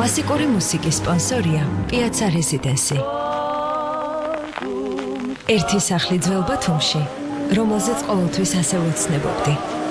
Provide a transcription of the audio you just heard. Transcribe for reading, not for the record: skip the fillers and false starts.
კლასიკური მუსიკის სპონსორია პიაცა რეზიდენსი. ერთი სახლი ძველ ბათუმში, რომელზეც ყოველთვის ასე ვეცნებობდი.